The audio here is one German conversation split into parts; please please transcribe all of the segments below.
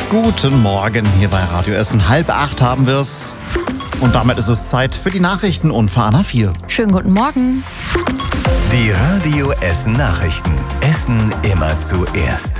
Guten Morgen hier bei Radio Essen. 7:30 haben wir es. Und damit ist es Zeit für die Nachrichten und für Anna 4. Schönen guten Morgen. Die Radio Essen Nachrichten. Essen immer zuerst.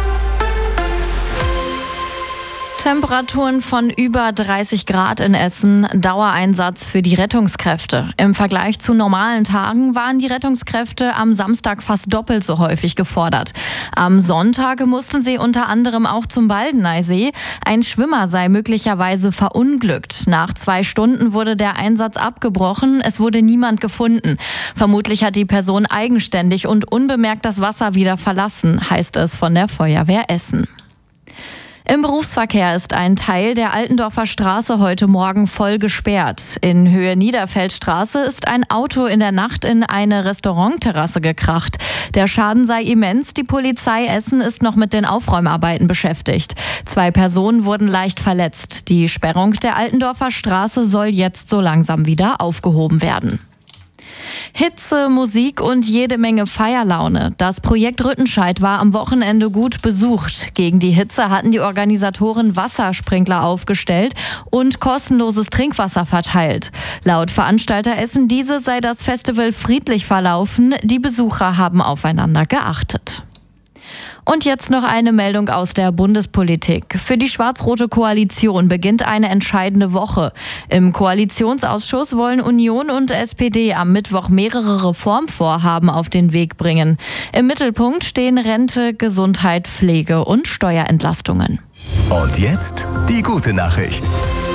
Temperaturen von über 30 Grad in Essen, Dauereinsatz für die Rettungskräfte. Im Vergleich zu normalen Tagen waren die Rettungskräfte am Samstag fast doppelt so häufig gefordert. Am Sonntag mussten sie unter anderem auch zum Baldeneysee. Ein Schwimmer sei möglicherweise verunglückt. Nach 2 Stunden wurde der Einsatz abgebrochen. Es wurde niemand gefunden. Vermutlich hat die Person eigenständig und unbemerkt das Wasser wieder verlassen, heißt es von der Feuerwehr Essen. Im Berufsverkehr ist ein Teil der Altendorfer Straße heute Morgen voll gesperrt. In Höhe Niederfeldstraße ist ein Auto in der Nacht in eine Restaurantterrasse gekracht. Der Schaden sei immens. Die Polizei Essen ist noch mit den Aufräumarbeiten beschäftigt. 2 Personen wurden leicht verletzt. Die Sperrung der Altendorfer Straße soll jetzt so langsam wieder aufgehoben werden. Hitze, Musik und jede Menge Feierlaune. Das Projekt Rüttenscheid war am Wochenende gut besucht. Gegen die Hitze hatten die Organisatoren Wassersprinkler aufgestellt und kostenloses Trinkwasser verteilt. Laut Veranstalter Essen Diese sei das Festival friedlich verlaufen. Die Besucher haben aufeinander geachtet. Und jetzt noch eine Meldung aus der Bundespolitik. Für die schwarz-rote Koalition beginnt eine entscheidende Woche. Im Koalitionsausschuss wollen Union und SPD am Mittwoch mehrere Reformvorhaben auf den Weg bringen. Im Mittelpunkt stehen Rente, Gesundheit, Pflege und Steuerentlastungen. Und jetzt die gute Nachricht.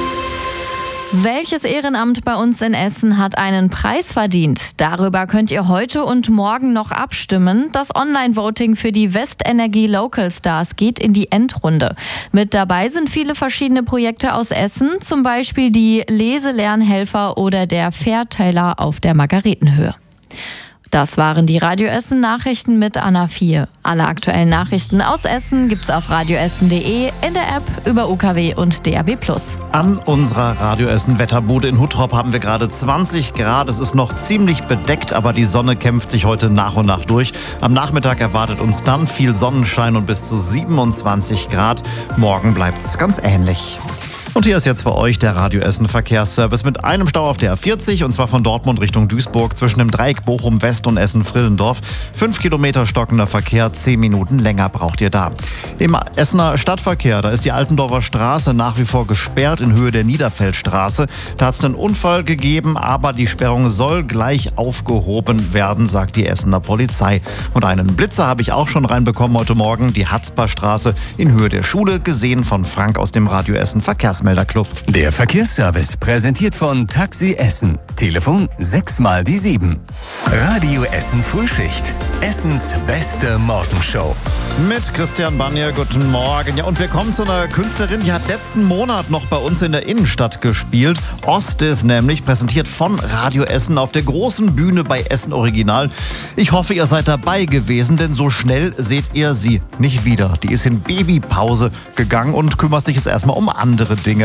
Welches Ehrenamt bei uns in Essen hat einen Preis verdient? Darüber könnt ihr heute und morgen noch abstimmen. Das Online-Voting für die Westenergie Local Stars geht in die Endrunde. Mit dabei sind viele verschiedene Projekte aus Essen, zum Beispiel die Leselernhelfer oder der Fairtailer auf der Margaretenhöhe. Das waren die Radio Essen Nachrichten mit Anna 4. Alle aktuellen Nachrichten aus Essen gibt's auf radioessen.de, in der App, über UKW und DAB+. An unserer Radio Essen Wetterbude in Huttrop haben wir gerade 20 Grad. Es ist noch ziemlich bedeckt, aber die Sonne kämpft sich heute nach und nach durch. Am Nachmittag erwartet uns dann viel Sonnenschein und bis zu 27 Grad. Morgen bleibt's ganz ähnlich. Und hier ist jetzt für euch der Radio Essen Verkehrsservice mit einem Stau auf der A40 und zwar von Dortmund Richtung Duisburg zwischen dem Dreieck Bochum West und Essen-Frillendorf. 5 Kilometer stockender Verkehr, 10 Minuten länger braucht ihr da. Im Essener Stadtverkehr, da ist die Altendorfer Straße nach wie vor gesperrt in Höhe der Niederfeldstraße. Da hat es einen Unfall gegeben, aber die Sperrung soll gleich aufgehoben werden, sagt die Essener Polizei. Und einen Blitzer habe ich auch schon reinbekommen heute Morgen, die Hatzparstraße in Höhe der Schule, gesehen von Frank aus dem Radio Essen Verkehrsmelderclub. Der Verkehrsservice präsentiert von Taxi Essen. Telefon 6x7. Radio Essen Frühschicht. Essens beste Morgenshow. Mit Christian Banier, guten Morgen. Ja, und wir kommen zu einer Künstlerin, die hat letzten Monat noch bei uns in der Innenstadt gespielt. Ostis nämlich, präsentiert von Radio Essen auf der großen Bühne bei Essen Original. Ich hoffe, ihr seid dabei gewesen, denn so schnell seht ihr sie nicht wieder. Die ist in Babypause gegangen und kümmert sich jetzt erstmal um andere Dinge.